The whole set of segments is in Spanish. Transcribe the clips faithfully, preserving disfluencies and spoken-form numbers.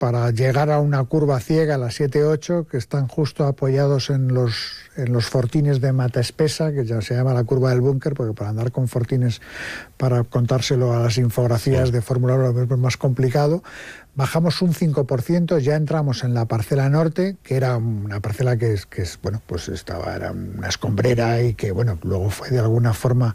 para llegar a una curva ciega, la siete ocho, que están justo apoyados en los, en los fortines de mata espesa, que ya se llama la curva del búnker, porque para andar con fortines, para contárselo a las infografías sí. de Fórmula uno es más complicado. Bajamos un cinco por ciento, ya entramos en la parcela norte, que era una parcela que es, que es bueno, pues estaba, era una escombrera y que, bueno, luego fue de alguna forma...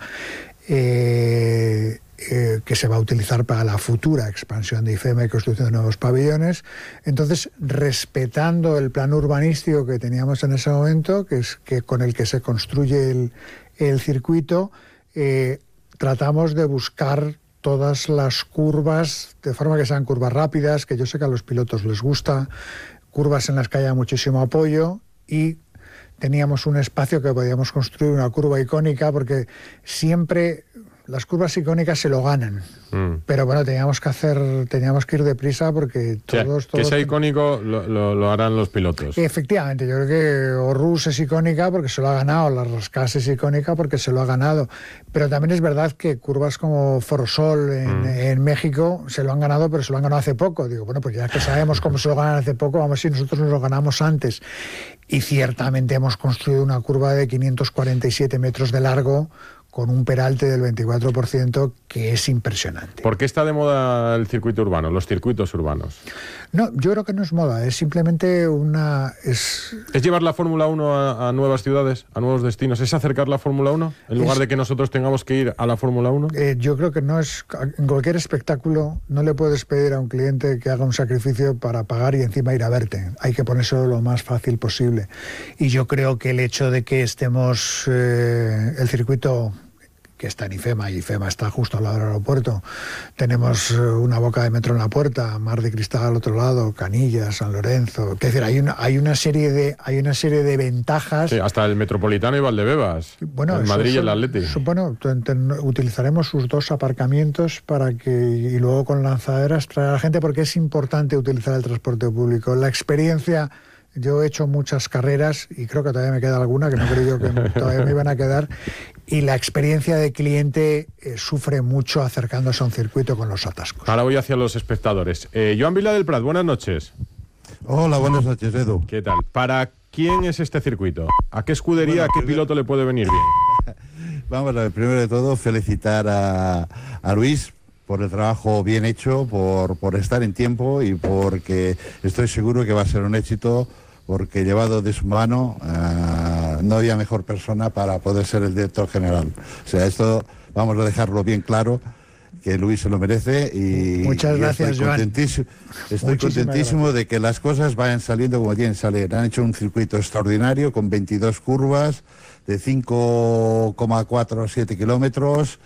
Eh, Eh, que se va a utilizar para la futura expansión de IFEMA y construcción de nuevos pabellones. Entonces, respetando el plan urbanístico que teníamos en ese momento, que es que con el que se construye el, el circuito, eh, tratamos de buscar todas las curvas, de forma que sean curvas rápidas, que yo sé que a los pilotos les gusta, curvas en las que haya muchísimo apoyo, y teníamos un espacio que podíamos construir una curva icónica, porque siempre... Las curvas icónicas se lo ganan, mm. pero bueno, teníamos que hacer, teníamos que ir deprisa porque todos... O sea, todos que sea icónico lo, lo, lo harán los pilotos. Efectivamente, yo creo que Orrus es icónica porque se lo ha ganado, la Rascas es icónica porque se lo ha ganado, pero también es verdad que curvas como Forosol en, mm. en México se lo han ganado, pero se lo han ganado hace poco. Digo, bueno, pues ya que sabemos cómo se lo ganan hace poco, vamos a ver si nosotros nos lo ganamos antes. Y ciertamente hemos construido una curva de quinientos cuarenta y siete metros de largo, con un peralte del veinticuatro por ciento, que es impresionante. ¿Por qué está de moda el circuito urbano, los circuitos urbanos? No, yo creo que no es moda, es simplemente una... ¿Es, ¿Es llevar la Fórmula uno a, a nuevas ciudades, a nuevos destinos? ¿Es acercar la Fórmula uno en lugar es, de que nosotros tengamos que ir a la Fórmula uno? Eh, yo creo que no es... En cualquier espectáculo no le puedes pedir a un cliente que haga un sacrificio para pagar y encima ir a verte. Hay que ponérselo lo más fácil posible. Y yo creo que el hecho de que estemos... Eh, el circuito... que está en IFEMA, y IFEMA está justo al lado del aeropuerto. Tenemos una boca de metro en la puerta, Mar de Cristal al otro lado, Canillas, San Lorenzo. Es decir, hay una, hay una serie de hay una serie de ventajas. Sí, hasta el Metropolitano y Valdebebas. Bueno, en Madrid son, y el Atleti. Son, bueno, utilizaremos sus dos aparcamientos para que y luego con lanzaderas traer a la gente, porque es importante utilizar el transporte público. La experiencia. Yo he hecho muchas carreras y creo que todavía me queda alguna, que no creo yo que todavía me iban a quedar, y la experiencia de cliente eh, sufre mucho acercándose a un circuito con los atascos. Ahora voy hacia los espectadores. Eh, Joan Vila del Prat, buenas noches. Hola, buenas noches, Edu. ¿Qué tal? ¿Para quién es este circuito? ¿A qué escudería, bueno, a qué primero... piloto le puede venir bien? Vamos a ver, primero de todo, felicitar a, a Luis por el trabajo bien hecho, por, por estar en tiempo y porque estoy seguro que va a ser un éxito, porque llevado de su mano uh, no había mejor persona para poder ser el director general. O sea, esto vamos a dejarlo bien claro, que Luis se lo merece y muchas gracias, estoy contentísimo, estoy contentísimo gracias. de que las cosas vayan saliendo como tienen que salir. Han hecho un circuito extraordinario con veintidós curvas de cinco coma cuatro a siete kilómetros,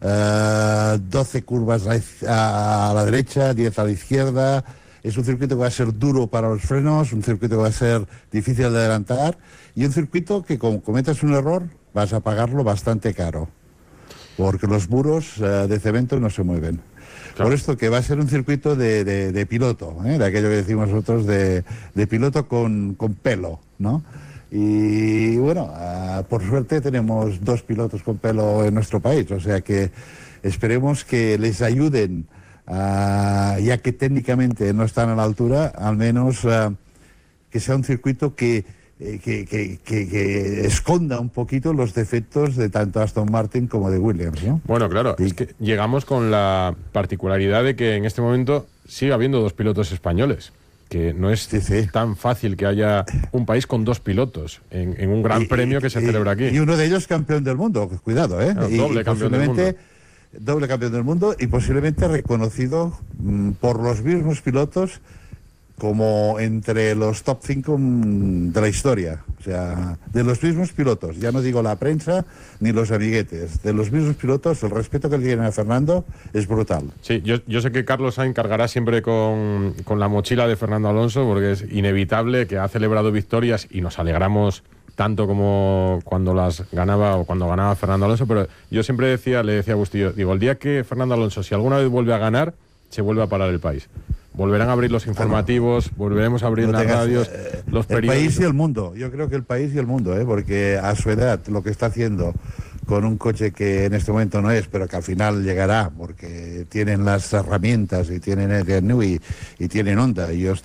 uh, doce curvas a, a la derecha, diez a la izquierda. Es un circuito que va a ser duro para los frenos, un circuito que va a ser difícil de adelantar y un circuito que, como cometas un error, vas a pagarlo bastante caro, porque los muros uh, de cemento no se mueven. Claro. Por esto que va a ser un circuito de, de, de piloto, ¿eh? de aquello que decimos nosotros, de, de piloto con, con pelo, ¿no? Y bueno, uh, por suerte tenemos dos pilotos con pelo en nuestro país, o sea que esperemos que les ayuden. Uh, ya que técnicamente no están a la altura, al menos uh, que sea un circuito que, eh, que, que, que, que esconda un poquito los defectos de tanto Aston Martin como de Williams, ¿no? Bueno, claro, y... es que llegamos con la particularidad de que en este momento sigue habiendo dos pilotos españoles, que no es sí, sí. tan fácil que haya un país con dos pilotos en, en un gran y, premio que se y, celebra aquí. Y uno de ellos campeón del mundo, cuidado, ¿eh? Claro, doble y, campeón del mundo. Doble campeón del mundo y posiblemente reconocido mmm, por los mismos pilotos como entre los top cinco mmm, de la historia. O sea, de los mismos pilotos, ya no digo la prensa ni los amiguetes, de los mismos pilotos, el respeto que le tienen a Fernando es brutal. Sí, yo, yo sé que Carlos Sainz cargará siempre con, con la mochila de Fernando Alonso, porque es inevitable, que ha celebrado victorias y nos alegramos tanto como cuando las ganaba o cuando ganaba Fernando Alonso, pero yo siempre decía, le decía a Bustillo, digo, el día que Fernando Alonso, si alguna vez vuelve a ganar, se vuelve a parar el país. Volverán a abrir los informativos, volveremos a abrir no las tengas, radios, eh, los periódicos. El país y el mundo, yo creo que el país y el mundo, ¿eh? Porque a su edad lo que está haciendo con un coche que en este momento no es, pero que al final llegará, porque tienen las herramientas y tienen el y, y tienen Honda. Y yo